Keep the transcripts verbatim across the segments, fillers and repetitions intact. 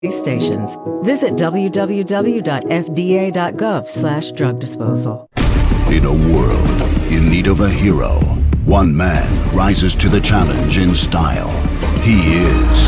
stations. Visit w w w dot f d a dot gov slash drug disposal. In a world in need of a hero, one man rises to the challenge in style. He is...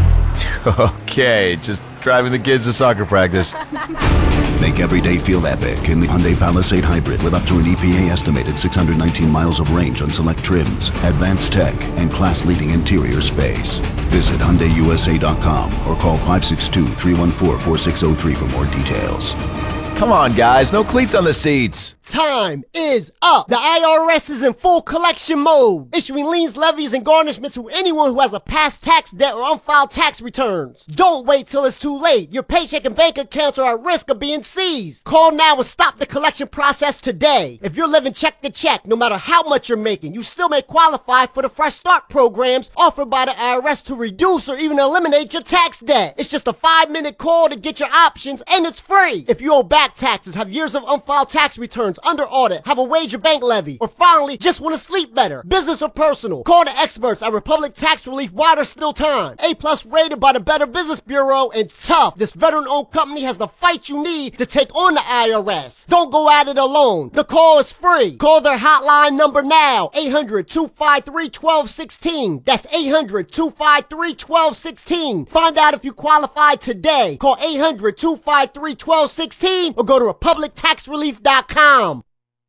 Okay, just driving the kids to soccer practice. Make every day feel epic in the Hyundai Palisade Hybrid with up to an E P A estimated six hundred nineteen miles of range on select trims, advanced tech, and class-leading interior space. Visit Hyundai U S A dot com or call five six two, three one four, four six zero three for more details. Come on, guys, no cleats on the seats. Time is up. The I R S is in full collection mode, issuing liens, levies, and garnishments to anyone who has a past tax debt or unfiled tax returns. Don't wait till it's too late. Your paycheck and bank accounts are at risk of being seized. Call now and stop the collection process today. If you're living check to check, no matter how much you're making, you still may qualify for the Fresh Start programs offered by the I R S to reduce or even eliminate your tax debt. It's just a five-minute call to get your options, and it's free. If you owe back taxes, have years of unfiled tax returns, under audit, have a wage or bank levy, or finally just want to sleep better, business or personal, call the experts at Republic Tax Relief while there's still time. A plus rated by the Better Business Bureau, and tough. This veteran-owned company has the fight you need to take on the I R S. Don't go at it alone. The call is free. Call their hotline number now, eight hundred, two five three, one two one six. That's eight hundred, two five three, one two one six. Find out if you qualify today. Call eight hundred, two five three, one two one six or go to republic tax relief dot com.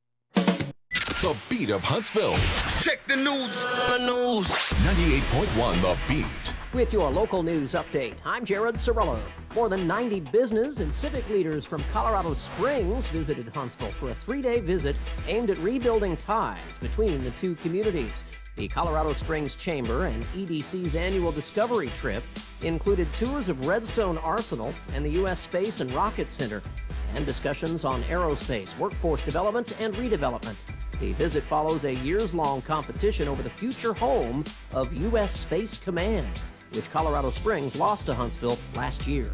The Beat of Huntsville. Check the news. The news. ninety-eight point one The Beat. With your local news update, I'm Jared Cirillo. More than ninety business and civic leaders from Colorado Springs visited Huntsville for a three-day visit aimed at rebuilding ties between the two communities. The Colorado Springs Chamber and E D C's annual Discovery Trip included tours of Redstone Arsenal and the U S Space and Rocket Center, and discussions on aerospace, workforce development, and redevelopment. The visit follows a years-long competition over the future home of U S Space Command, which Colorado Springs lost to Huntsville last year.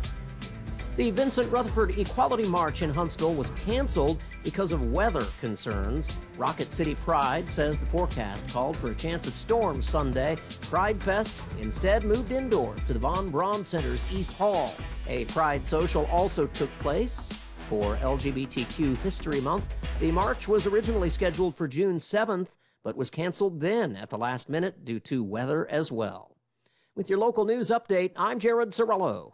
The Vincent Rutherford Equality March in Huntsville was canceled because of weather concerns. Rocket City Pride says the forecast called for a chance of storms Sunday. Pride Fest instead moved indoors to the Von Braun Center's East Hall. A Pride social also took place for L G B T Q History Month. The march was originally scheduled for June seventh, but was canceled then at the last minute due to weather as well. With your local news update, I'm Jared Cirillo.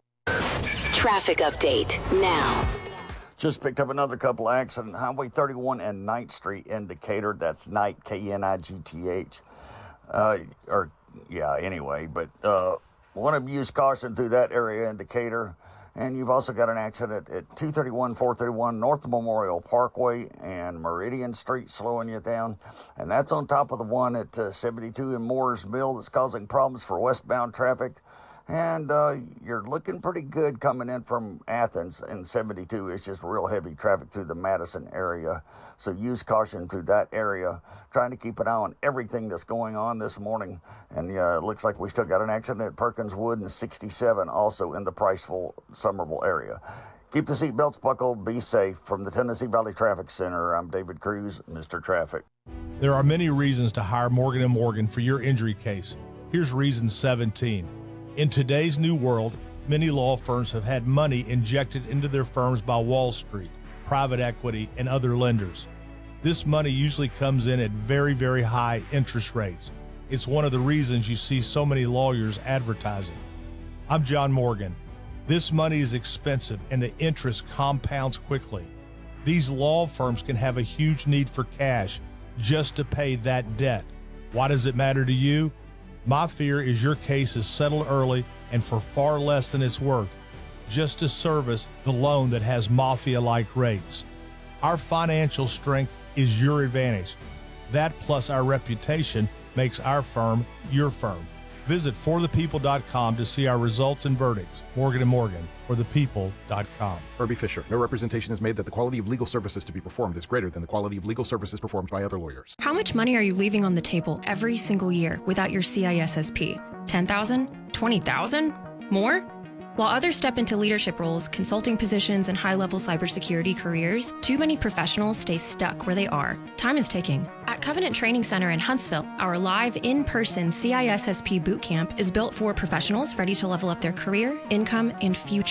Traffic update now. Just picked up another couple of accidents. Highway thirty-one and Ninth Street in Decatur. That's Knight, K N I G T H. Uh, or, yeah, anyway. But uh, want to use caution through that area in Decatur. And you've also got an accident at two thirty-one, four thirty-one North Memorial Parkway and Meridian Street slowing you down. And that's on top of the one at uh, seventy-two in Moores Mill that's causing problems for westbound traffic. And uh, you're looking pretty good coming in from Athens in seventy-two. It's just real heavy traffic through the Madison area. So use caution through that area. Trying to keep an eye on everything that's going on this morning. And uh, it looks like we still got an accident at Perkins Wood and sixty-seven also in the Priceville, Somerville area. Keep the seatbelts buckled. Be safe. From the Tennessee Valley Traffic Center, I'm David Cruz, Mister Traffic. There are many reasons to hire Morgan and Morgan for your injury case. Here's reason seventeen. In today's new world, many law firms have had money injected into their firms by Wall Street, private equity, and other lenders. This money usually comes in at very, very high interest rates. It's one of the reasons you see so many lawyers advertising. I'm John Morgan. This money is expensive and the interest compounds quickly. These law firms can have a huge need for cash just to pay that debt. Why does it matter to you? My fear is your case is settled early and for far less than it's worth, just to service the loan that has mafia-like rates. Our financial strength is your advantage. That plus our reputation makes our firm your firm. Visit for the people dot com to see our results and verdicts. Morgan and Morgan, for the people dot com. Herbie Fisher. No representation is made that the quality of legal services to be performed is greater than the quality of legal services performed by other lawyers. How much money are you leaving on the table every single year without your C I S S P? ten thousand dollars? twenty thousand dollars? More? While others step into leadership roles, consulting positions, and high-level cybersecurity careers, too many professionals stay stuck where they are. Time is ticking. At Covenant Training Center in Huntsville, our live, in-person C I S S P bootcamp is built for professionals ready to level up their career, income, and future.